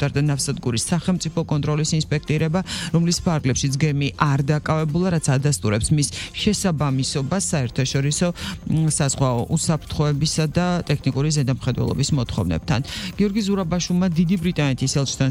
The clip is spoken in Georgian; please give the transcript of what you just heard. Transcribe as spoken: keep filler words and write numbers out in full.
ჩატარდა ნავსადგურის სახელმწიფო კონტროლის ინსპექტირება, რომლის ფარგლებშიც გემი არ დაკავებულა, რაც ადასტურებს მის შესაბამისობას საერთაშორისო საზღვაო უსაფრთხოებისა და ტექნიკური ზედამხედველობის მოთხოვნებთან. გიორგი ზურაბაშვილმა დიდი ბრიტანეთის ელჩთან